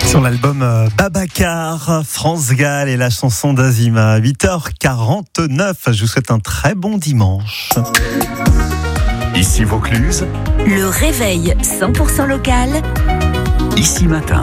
Sur l'album Babacar, France Gall et la chanson d'Azima. 8h49, je vous souhaite un très bon dimanche. Ici Vaucluse, Le réveil 100% local. ici matin.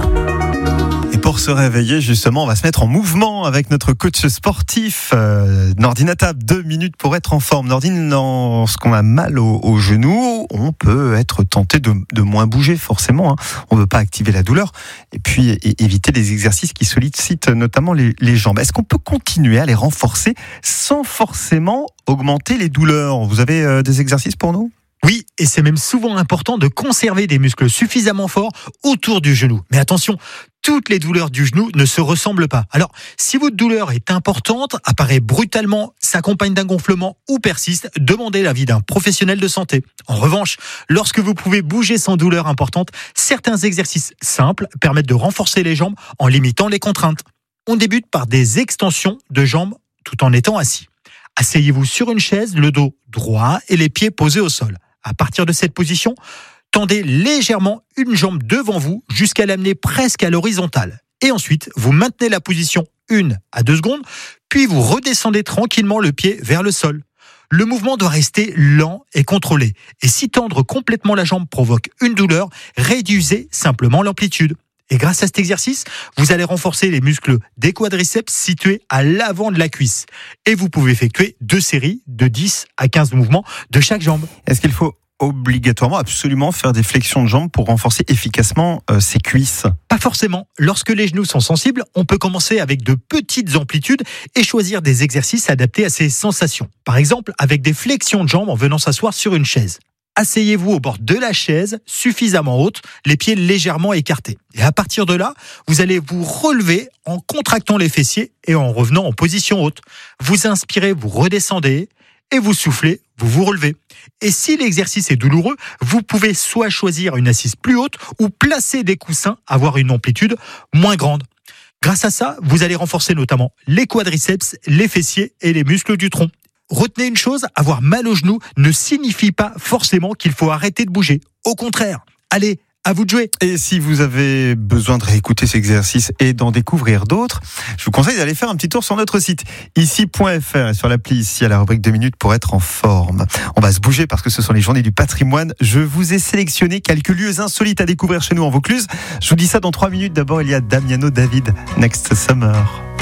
Et pour se réveiller, justement, on va se mettre en mouvement avec notre coach sportif, Nordine Attab. 2 minutes pour être en forme. Nordine, lorsqu'on a mal au genou, on peut être tenté de moins bouger, forcément. On ne veut pas activer la douleur. Et puis, éviter les exercices qui sollicitent notamment les jambes. Est-ce qu'on peut continuer à les renforcer sans forcément augmenter les douleurs ? Vous avez des exercices pour nous ? Oui, et c'est même souvent important de conserver des muscles suffisamment forts autour du genou. Mais attention, toutes les douleurs du genou ne se ressemblent pas. Alors, si votre douleur est importante, apparaît brutalement, s'accompagne d'un gonflement ou persiste, demandez l'avis d'un professionnel de santé. En revanche, lorsque vous pouvez bouger sans douleur importante, certains exercices simples permettent de renforcer les jambes en limitant les contraintes. On débute par des extensions de jambes tout en étant assis. Asseyez-vous sur une chaise, le dos droit et les pieds posés au sol. À partir de cette position, tendez légèrement une jambe devant vous jusqu'à l'amener presque à l'horizontale. Et ensuite, vous maintenez la position 1 à 2 secondes, puis vous redescendez tranquillement le pied vers le sol. Le mouvement doit rester lent et contrôlé. Et si tendre complètement la jambe provoque une douleur, réduisez simplement l'amplitude. Et grâce à cet exercice, vous allez renforcer les muscles des quadriceps situés à l'avant de la cuisse. Et vous pouvez effectuer 2 séries de 10 à 15 mouvements de chaque jambe. Est-ce qu'il faut obligatoirement, absolument faire des flexions de jambes pour renforcer efficacement ses cuisses ? Pas forcément. Lorsque les genoux sont sensibles, on peut commencer avec de petites amplitudes et choisir des exercices adaptés à ces sensations. Par exemple, avec des flexions de jambes en venant s'asseoir sur une chaise. Asseyez-vous au bord de la chaise, suffisamment haute, les pieds légèrement écartés. Et à partir de là, vous allez vous relever en contractant les fessiers et en revenant en position haute. Vous inspirez, vous redescendez et vous soufflez, vous vous relevez. Et si l'exercice est douloureux, vous pouvez soit choisir une assise plus haute ou placer des coussins, avoir une amplitude moins grande. Grâce à ça, vous allez renforcer notamment les quadriceps, les fessiers et les muscles du tronc. Retenez une chose, avoir mal au genou ne signifie pas forcément qu'il faut arrêter de bouger. Au contraire, allez, à vous de jouer. Et si vous avez besoin de réécouter ces exercices et d'en découvrir d'autres, je vous conseille d'aller faire un petit tour sur notre site ici.fr et sur l'appli ici à la rubrique 2 minutes pour être en forme. On va se bouger parce que ce sont les journées du patrimoine. Je vous ai sélectionné quelques lieux insolites à découvrir chez nous en Vaucluse. Je vous dis ça dans 3 minutes. D'abord, il y a Damiano David, Next Summer.